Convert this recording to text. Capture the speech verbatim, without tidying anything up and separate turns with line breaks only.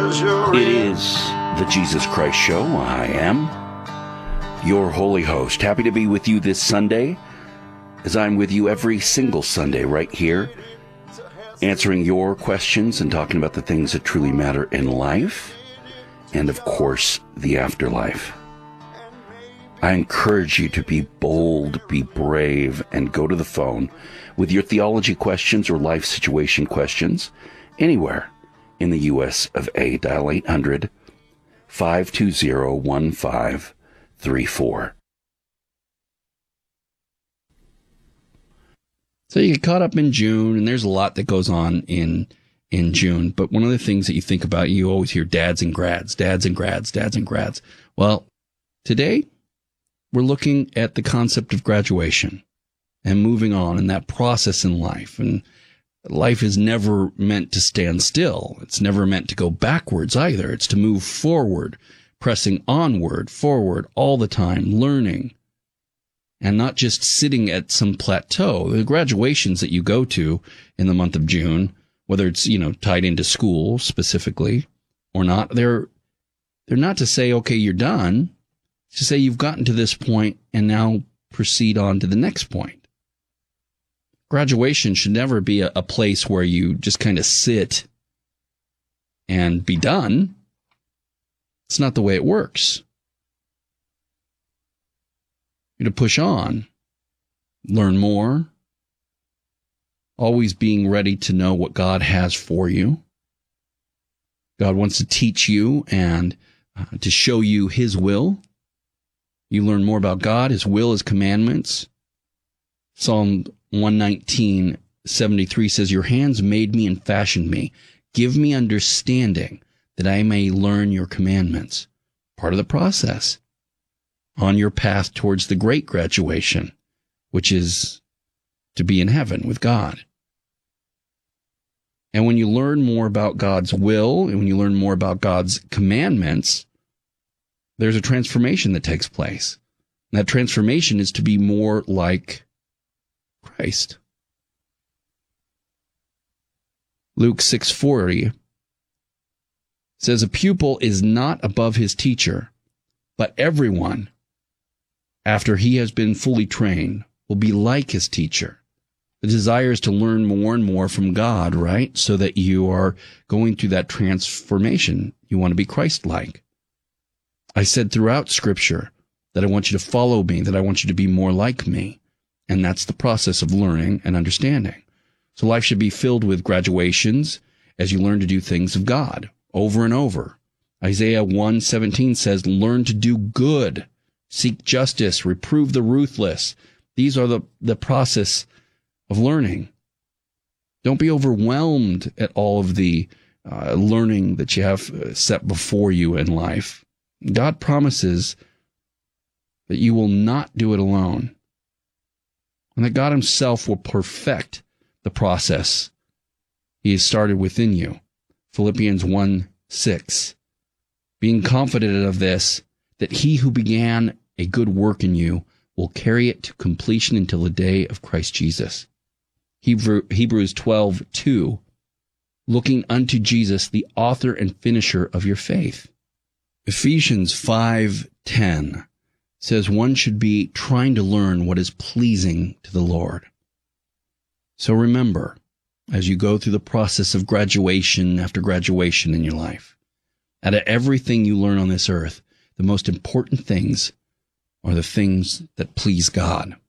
It is the Jesus Christ Show. I am your holy host. Happy to be with you this Sunday, as I'm with you every single Sunday right here, answering your questions and talking about the things that truly matter in life and, of course, the afterlife. I encourage you to be bold, be brave, and go to the phone with your theology questions or life situation questions anywhere in the U S of A. Dial eight hundred, five two zero, one five three four.
So you get caught up in June, and there's a lot that goes on in in June. But one of the things that you think about, you always hear dads and grads, dads and grads, dads and grads. Well, today we're looking at the concept of graduation and moving on and that process in life. And life is never meant to stand still. It's never meant to go backwards either. It's to move forward, pressing onward, forward all the time, learning, and not just sitting at some plateau. The graduations that you go to in the month of June, whether it's, you know, tied into school specifically or not, they're they're not to say, okay, you're done. It's to say you've gotten to this point and now proceed on to the next point. Graduation should never be a, a place where you just kind of sit and be done. It's not the way it works. You're to push on, learn more, always being ready to know what God has for you. God wants to teach you and uh, to show you His will. You learn more about God, His will, His commandments. Psalm one nineteen, seventy-three says, "Your hands made me and fashioned me. Give me understanding that I may learn your commandments." Part of the process on your path towards the great graduation, which is to be in heaven with God. And when you learn more about God's will, and when you learn more about God's commandments, there's a transformation that takes place. And that transformation is to be more like Christ. Luke six forty says, "A pupil is not above his teacher, but everyone, after he has been fully trained, will be like his teacher." The desire is to learn more and more from God, right? So that you are going through that transformation. You want to be Christ-like. I said throughout Scripture that I want you to follow me, that I want you to be more like me. And that's the process of learning and understanding. So life should be filled with graduations as you learn to do things of God over and over. Isaiah one seventeen says, "Learn to do good, seek justice, reprove the ruthless." These are the, the process of learning. Don't be overwhelmed at all of the uh, learning that you have set before you in life. God promises that you will not do it alone, and that God Himself will perfect the process He has started within you. Philippians one six. Being confident of this, that He who began a good work in you will carry it to completion until the day of Christ Jesus. Hebrew, Hebrews twelve two. Looking unto Jesus, the author and finisher of your faith. Ephesians five ten. Says one should be trying to learn what is pleasing to the Lord. So remember, as you go through the process of graduation after graduation in your life, out of everything you learn on this earth, the most important things are the things that please God.